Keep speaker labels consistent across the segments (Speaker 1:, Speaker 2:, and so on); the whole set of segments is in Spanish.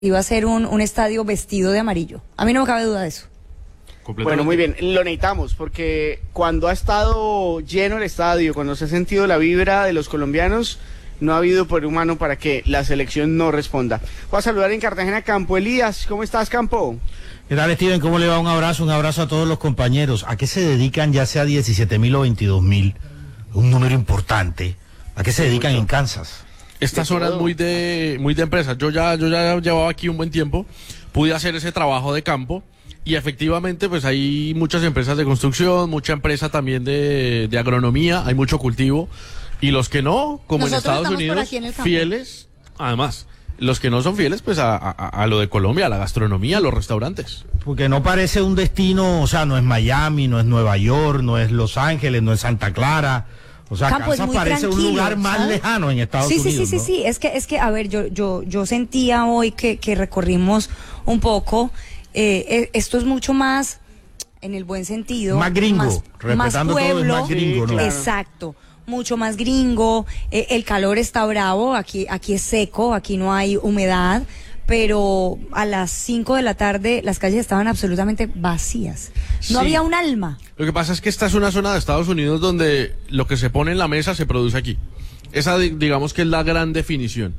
Speaker 1: iba a ser un estadio vestido de amarillo. A mí no me cabe duda de eso.
Speaker 2: Bueno, muy bien, lo necesitamos porque cuando ha estado lleno el estadio, cuando se ha sentido la vibra de los colombianos, no ha habido poder humano para que la selección no responda. Voy a saludar en Cartagena Campo. Elías, ¿cómo estás, Campo?
Speaker 3: ¿Qué tal, Steven? ¿Cómo le va? Un abrazo a todos los compañeros. ¿A qué se dedican, ya sea 17.000 o 22.000? Un número importante. ¿A qué se dedican en Kansas?
Speaker 4: Esta zona es muy de empresas. Yo ya llevaba aquí un buen tiempo, pude hacer ese trabajo de campo y efectivamente pues hay muchas empresas de construcción, mucha empresa también de agronomía, hay mucho cultivo y los que no, como
Speaker 1: Nosotros
Speaker 4: en Estados
Speaker 1: estamos
Speaker 4: Unidos,
Speaker 1: por aquí en el campo.
Speaker 4: fieles, además, los que no son fieles pues a lo de Colombia, a la gastronomía, a los restaurantes.
Speaker 3: Porque no parece un destino, o sea, no es Miami, no es Nueva York, no es Los Ángeles, no es Santa Clara. O sea,
Speaker 1: Campo
Speaker 3: Kansas parece un lugar más lejano en Estados Unidos.
Speaker 1: Sí. Es que, a ver, yo sentía hoy que recorrimos un poco. Esto es mucho más, en el buen sentido.
Speaker 3: Más gringo,
Speaker 1: más
Speaker 3: respetando
Speaker 1: pueblo,
Speaker 3: todo, es más gringo, ¿no?
Speaker 2: Claro.
Speaker 1: Exacto. Mucho más gringo. El calor está bravo. Aquí es seco. Aquí no hay humedad. Pero a las 5 de la tarde las calles estaban absolutamente vacías. No
Speaker 4: Sí.
Speaker 1: había un alma.
Speaker 4: Lo que pasa es que esta es una zona de Estados Unidos donde lo que se pone en la mesa se produce aquí. Esa, digamos que es la gran definición.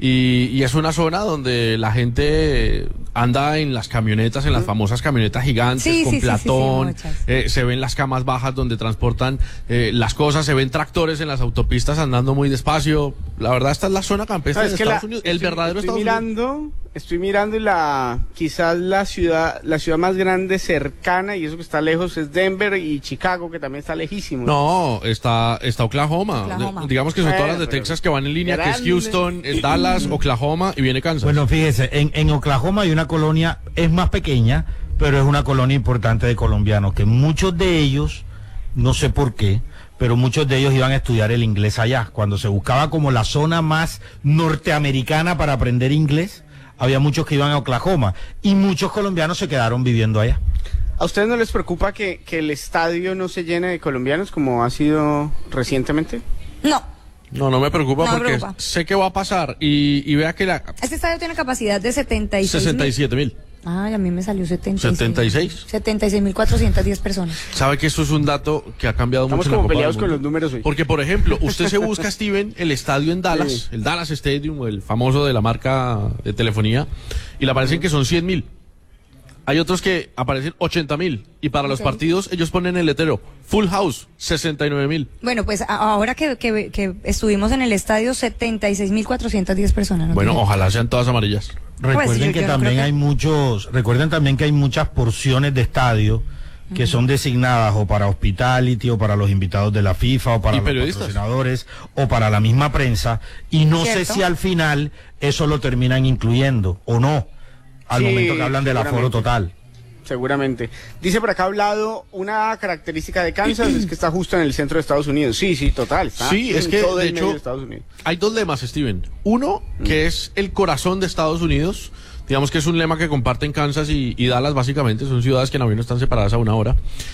Speaker 4: Y es una zona donde la gente anda en las camionetas, en las famosas camionetas gigantes, con platón. Se ven las camas bajas donde transportan las cosas, se ven tractores en las autopistas andando muy despacio. La verdad, esta es la zona campestre de Estados Unidos, el verdadero Estados Unidos.
Speaker 2: Estoy mirando y quizás la ciudad más grande cercana, y eso que está lejos, es Denver y Chicago, que también está lejísimo.
Speaker 4: No, está Oklahoma. Digamos que son todas las de Texas que van en línea, que es Houston, Dallas, Oklahoma y viene Kansas.
Speaker 3: Bueno, fíjese, en Oklahoma hay una colonia, es más pequeña, pero es una colonia importante de colombianos, que muchos de ellos, no sé por qué, pero muchos de ellos iban a estudiar el inglés allá. Cuando se buscaba como la zona más norteamericana para aprender inglés, había muchos que iban a Oklahoma y muchos colombianos se quedaron viviendo allá.
Speaker 2: ¿A ustedes no les preocupa que el estadio no se llene de colombianos como ha sido recientemente?
Speaker 4: No me preocupa
Speaker 1: No me
Speaker 4: porque
Speaker 1: preocupa.
Speaker 4: sé que va a pasar y vea que
Speaker 1: Este estadio tiene capacidad de
Speaker 4: 67.000.
Speaker 1: Ay, a mí me salió 76.
Speaker 4: 76.
Speaker 1: 76.410 personas.
Speaker 4: ¿Sabe que eso es un dato que ha cambiado
Speaker 2: Estamos
Speaker 4: mucho en la
Speaker 2: como
Speaker 4: Copa del
Speaker 2: peleados con
Speaker 4: Mundo?
Speaker 2: los números hoy.
Speaker 4: Porque, por ejemplo, usted se busca, Steven, el estadio en Dallas,
Speaker 2: Sí.
Speaker 4: el Dallas Stadium, el famoso de la marca de telefonía, y le aparecen que son 100.000. Hay otros que aparecen 80.000. Y para los partidos, ellos ponen el letrero Full House, 69.000.
Speaker 1: Bueno, pues ahora que estuvimos en el estadio, 76.410 personas. ¿no?
Speaker 4: Bueno, ojalá sean todas amarillas.
Speaker 3: Recuerden que
Speaker 1: yo
Speaker 3: también
Speaker 1: creo que-
Speaker 3: recuerden también que hay muchas porciones de estadio que son designadas o para hospitality o para los invitados de la FIFA o para
Speaker 4: Y
Speaker 3: los
Speaker 4: periodistas.
Speaker 3: patrocinadores o para la misma prensa, y no sé
Speaker 1: ¿Cierto?
Speaker 3: si al final eso lo terminan incluyendo o no al
Speaker 2: Sí,
Speaker 3: momento que hablan del aforo
Speaker 2: seguramente.
Speaker 3: total.
Speaker 2: Seguramente. Dice por acá hablado, una característica de Kansas es que está justo en el centro de Estados Unidos. Sí, total. Está
Speaker 4: Sí, es
Speaker 2: en
Speaker 4: que,
Speaker 2: todo
Speaker 4: de
Speaker 2: el medio
Speaker 4: hecho,
Speaker 2: de Estados Unidos.
Speaker 4: hay dos lemas, Steven. Uno, que es el corazón de Estados Unidos. Digamos que es un lema que comparten Kansas y Dallas, básicamente. Son ciudades que en avión están separadas a una hora.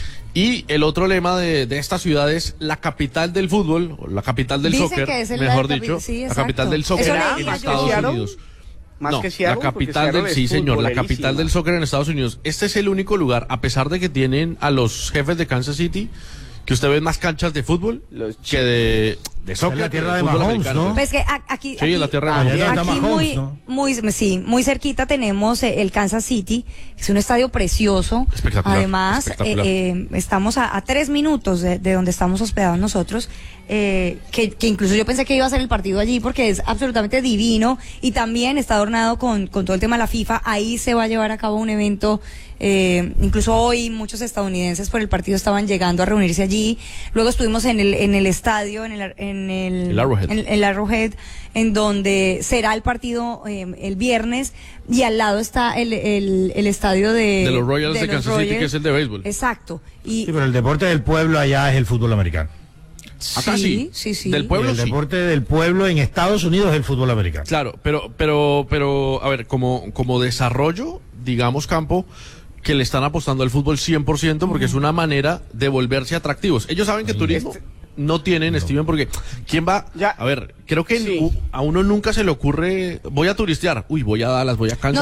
Speaker 4: Y el otro lema de esta ciudad es la capital del fútbol, o la capital del
Speaker 1: Dicen
Speaker 4: soccer,
Speaker 1: que es
Speaker 4: mejor
Speaker 1: la
Speaker 4: dicho.
Speaker 1: sí,
Speaker 4: la
Speaker 1: exacto.
Speaker 4: capital del soccer
Speaker 1: Eso
Speaker 4: en
Speaker 1: leía yo.
Speaker 4: Estados
Speaker 2: ¿Seattle?
Speaker 4: Unidos.
Speaker 2: Más
Speaker 4: No,
Speaker 2: que Seattle,
Speaker 4: la
Speaker 2: porque
Speaker 4: capital
Speaker 2: Seattle es
Speaker 4: sí señor, la capital
Speaker 2: futbolerísima.
Speaker 4: del soccer en Estados Unidos. Este es el único lugar, a pesar de que tienen a los jefes de Kansas City, que usted ve más canchas de fútbol
Speaker 2: Los
Speaker 4: que de soccer.
Speaker 3: Es la tierra
Speaker 4: que
Speaker 3: de
Speaker 4: fútbol
Speaker 3: Mahomes,
Speaker 4: americano.
Speaker 3: ¿no?
Speaker 1: Pues que aquí,
Speaker 4: Sí, en la tierra de
Speaker 3: Mahomes.
Speaker 1: aquí
Speaker 3: Allá está Mahomes, ¿no?
Speaker 1: muy cerquita tenemos el Kansas City, que es un estadio precioso.
Speaker 4: Espectacular,
Speaker 1: Además,
Speaker 4: espectacular.
Speaker 1: estamos a 3 minutos de donde estamos hospedados nosotros, que incluso yo pensé que iba a ser el partido allí porque es absolutamente divino y también está adornado con todo el tema de la FIFA. Ahí se va a llevar a cabo un evento. Incluso hoy muchos estadounidenses por el partido estaban llegando a reunirse allí. Luego estuvimos en el estadio,
Speaker 4: El Arrowhead.
Speaker 1: en el Arrowhead, en donde será el partido el viernes, y al lado está el estadio
Speaker 4: De los Royals de
Speaker 1: los
Speaker 4: Kansas City,
Speaker 1: Royals.
Speaker 4: que es el de béisbol.
Speaker 1: Exacto. Y
Speaker 3: Sí, pero el deporte del pueblo allá es el fútbol americano.
Speaker 4: Acá sí.
Speaker 1: sí.
Speaker 4: Del pueblo
Speaker 3: el
Speaker 4: sí.
Speaker 3: deporte del pueblo en Estados Unidos es el fútbol americano.
Speaker 4: Claro, pero, a ver, como desarrollo, digamos, Campo, que le están apostando al fútbol 100% porque es una manera de volverse atractivos. Ellos saben que turismo no tienen, Steven, porque ¿quién va?
Speaker 2: Ya.
Speaker 4: A ver, creo que
Speaker 2: Sí.
Speaker 4: a uno nunca se le ocurre, voy a turistear, uy, voy a Dallas, voy a Kansas.